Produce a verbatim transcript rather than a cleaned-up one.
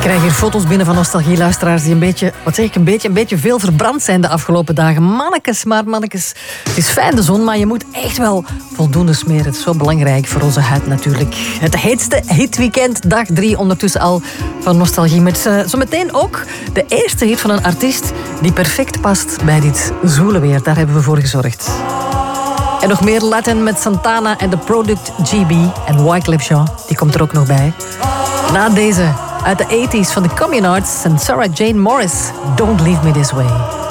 krijg hier foto's binnen van nostalgieluisteraars die een beetje, wat zeg ik, een beetje, een beetje veel verbrand zijn de afgelopen dagen. Mannekes, maar mannekes, het is fijn de zon, maar je moet echt wel voldoende smeren. Het is zo belangrijk voor onze huid natuurlijk. Het heetste hitweekend, dag drie ondertussen al van nostalgie. Met uh, zometeen ook de eerste hit van een artiest die perfect past bij dit zoele weer. Daar hebben we voor gezorgd. En nog meer Latin met Santana en de Product G B en Wyclef Jean, die komt er ook nog bij. Na deze uit de tachtiger van de Communards en Sarah Jane Morris, Don't Leave Me This Way.